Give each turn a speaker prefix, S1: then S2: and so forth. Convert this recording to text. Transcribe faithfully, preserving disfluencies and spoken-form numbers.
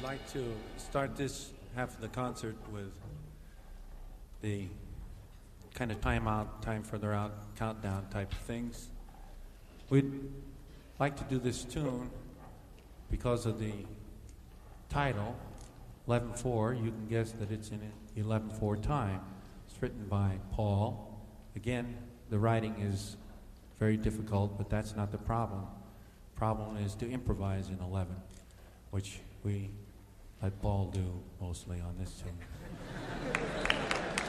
S1: like to start this half of the concert with the kind of time out, time further out, countdown type of things. We'd like to do this tune because of the title, eleven four. You can guess that it's in eleven four time. It's written by Paul. Again, the writing is very difficult, but that's not the problem. Problem is to improvise in eleven, which we let Paul do mostly on this tune.